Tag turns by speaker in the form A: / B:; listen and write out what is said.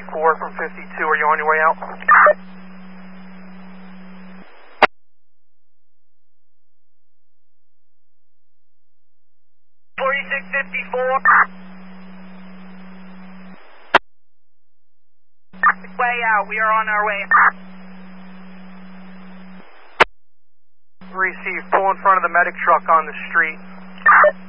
A: 4 from 52. Are you on your way out?
B: 4654. Way out. We are on our way.
A: Receive. Pull in front of the medic truck on the street.